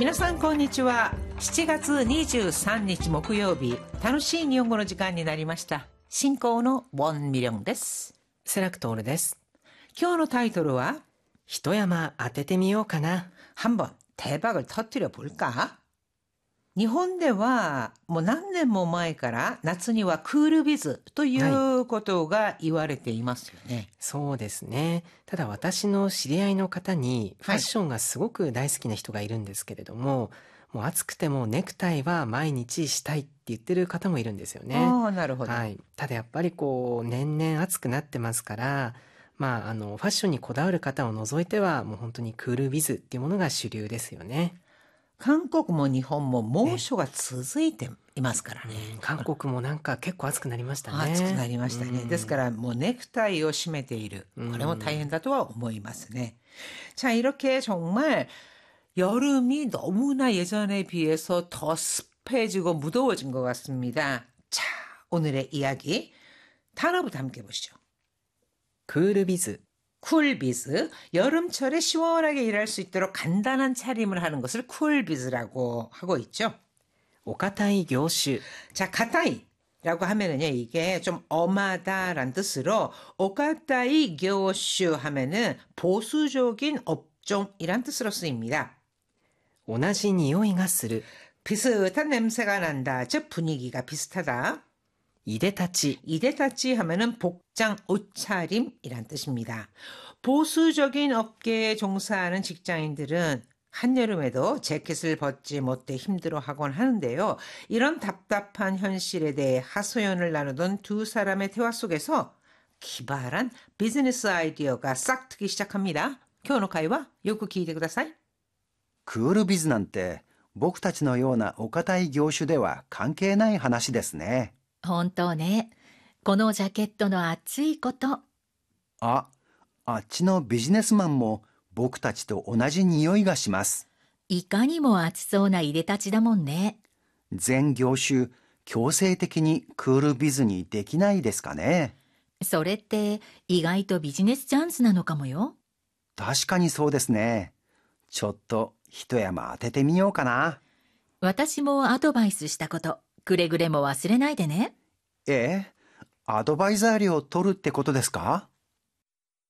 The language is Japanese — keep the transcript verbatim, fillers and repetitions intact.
皆さんこんにちは。しちがつにじゅうさんにち木曜日、楽しい日本語の時間になりました。進行のウォン・ミリョンです。 セラクトールです。 今日のタイトルは一山当ててみようかな。 한번 대박을 터뜨려 볼까? 日本ではもう何年も前から夏にはクールビズということが言われていますよね。はい、 そうですね。ただ私の知り合いの方にファッションがすごく大好きな人がいるんですけれども、はい、もう暑くてもネクタイは毎日したいって言ってる方もいるんですよね。 ああ、なるほど。 はい。ただやっぱりこう年々暑くなってますから、まああのファッションにこだわる方を除いてはもう本当にクールビズっていうものが主流ですよね。 韓国も日本も猛暑が続いていますからね。 うん、韓国もなんか結構暑くなりましたね。 暑くなりましたね。うん、ですからもうネクタイを締めている。これも大変だとは思いますね。자、이렇게 정말 여름이 너무나 예전에 비해서 더 습해지고 무더워진 것 같습니다. 자, 오늘의 이야기 단어부터 함께 보시죠. クールビズ。 쿨비즈, 여름철에 시원하게 일할 수 있도록 간단한 차림을 하는 것을 쿨비즈라고 하고 있죠. 오카타이 교슈. 자, 가타이라고 하면은요, 이게 좀 엄하다란 뜻으로 오카타이 교슈 하면은 보수적인 업종이란 뜻으로 쓰입니다. 同じ匂いがする. 비슷한 냄새가 난다. 즉 분위기가 비슷하다. 이데타치. 이데타치 하면은 복장, 옷차림이란 뜻입니다. 보수적인 업계에 종사하는 직장인들은 한여름에도 재킷을 벗지 못해 힘들어하곤 하는데요. 이런 답답한 현실에 대해 하소연을 나누던 두 사람의 대화 속에서 기발한 비즈니스 아이디어가 싹 트기 시작합니다. 今日の会話よく聞いてください。 クールビズなんて僕たちのようなお堅い業種では関係ない話ですね。 本当ね。このジャケットの熱いこと。 あ、あっちのビジネスマンも僕たちと同じ匂いがします。 いかにも熱そうないでたちだもんね。 全業種強制的にクールビズにできないですかね。 それって意外とビジネスチャンスなのかもよ。 確かにそうですね。ちょっと一山当ててみようかな。 私もアドバイスしたこと、くれぐれも忘れないでね。 ええ、アドバイザー料取るってことですか？